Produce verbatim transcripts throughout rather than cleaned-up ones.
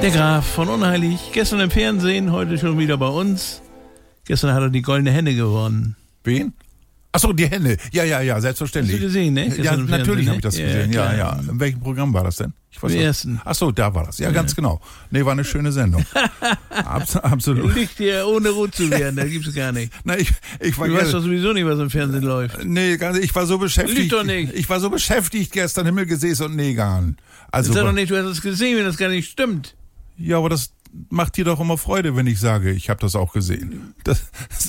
Der Graf von Unheilig, gestern im Fernsehen, heute schon wieder bei uns. Gestern hat er die Goldene Henne gewonnen. Wen? Achso, die Henne. Ja, ja, ja, selbstverständlich. Hast du gesehen, ne? Ja, natürlich habe ich das ja, gesehen. Ja, klar. ja. In welchem Programm war das denn? Ich weiß Im nicht. ersten. Achso, da war das. Ja, ganz genau. Nee, war eine schöne Sendung. Abs- absolut. Liegt dir ohne rot zu werden, das gibt's gar nicht. Na, ich, ich war Du ge- weißt doch sowieso nicht, was im Fernsehen läuft. Nee, ganz, ich war so beschäftigt. Liegt doch nicht. Ich war so beschäftigt gestern, Himmelgesäß und Negan. Also, Sag doch nicht, du hast es gesehen, wenn das gar nicht stimmt. ja, aber das macht dir doch immer Freude, wenn ich sage, ich habe das auch gesehen. Das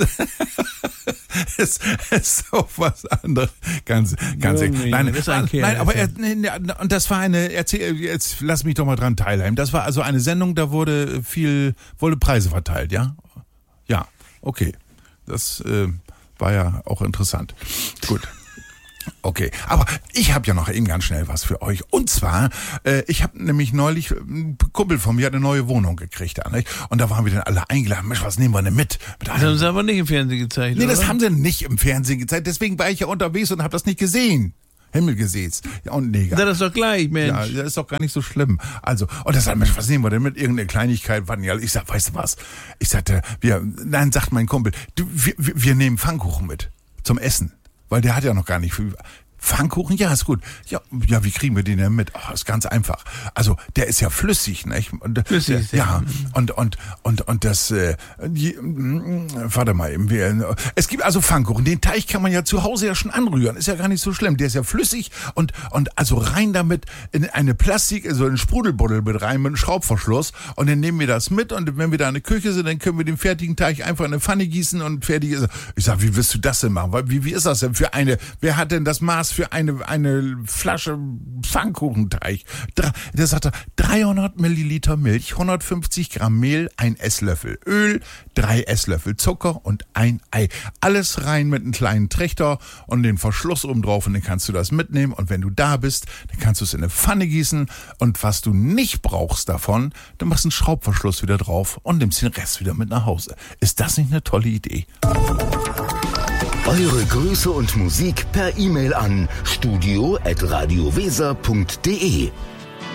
ist, ist so was anderes. Ganz, ganz Junge, nein, das ist ein nein, Kerl, nein, aber das er, nee, nee, und das war eine, erzähl, jetzt lass mich doch mal dran teilhaben. Das war also eine Sendung, da wurde viel, wurde Preise verteilt, ja? Ja, okay. Das äh, war ja auch interessant. Gut. Okay, aber ich habe ja noch eben ganz schnell was für euch. Und zwar, äh, ich habe nämlich neulich, ein Kumpel von mir hat eine neue Wohnung gekriegt. Ja, nicht? Und da waren wir dann alle eingeladen. Mensch, was nehmen wir denn mit? mit Das haben sie aber nicht im Fernsehen gezeigt, nee, oder? das haben sie nicht im Fernsehen gezeigt. Deswegen war ich ja unterwegs und habe das nicht gesehen. Himmelgesäß. Ja, und Neger. Sag das doch gleich, Mensch. Ja, das ist doch gar nicht so schlimm. Also, und das sagt, Mensch, was nehmen wir denn mit? Irgendeine Kleinigkeit. Wann, ja, ich sag, weißt du was? Ich sagte, wir, nein, sagt mein Kumpel, du, wir, wir wir nehmen Pfannkuchen mit. Zum Essen. Weil der hat ja noch gar nicht viel. Pfannkuchen, ja, ist gut. Ja, ja, wie kriegen wir den denn mit? Ach, ist ganz einfach. Also, der ist ja flüssig, nicht? Und, Flüssig, der, ja. ja. Und, und, und, und das, äh, die, mm, warte mal eben. Wir, es gibt also Pfannkuchen. Den Teig kann man ja zu Hause ja schon anrühren. Ist ja gar nicht so schlimm. Der ist ja flüssig und, und also rein damit in eine Plastik, also in einen Sprudelbuddel mit rein, mit einem Schraubverschluss. Und dann nehmen wir das mit und wenn wir da in der Küche sind, dann können wir den fertigen Teig einfach in eine Pfanne gießen und fertig ist er. Ich sag, wie wirst du das denn machen? Wie, wie ist das denn für eine, wer hat denn das Maß für eine, eine Flasche Pfannkuchenteig? Der sagte, dreihundert Milliliter Milch, hundertfünfzig Gramm Mehl, ein Esslöffel Öl, drei Esslöffel Zucker und ein Ei. Alles rein mit einem kleinen Trichter und den Verschluss oben drauf und dann kannst du das mitnehmen und wenn du da bist, dann kannst du es in eine Pfanne gießen und was du nicht brauchst davon, dann machst du einen Schraubverschluss wieder drauf und nimmst den Rest wieder mit nach Hause. Ist das nicht eine tolle Idee? Eure Grüße und Musik per E-Mail an studio at radioweser punkt de.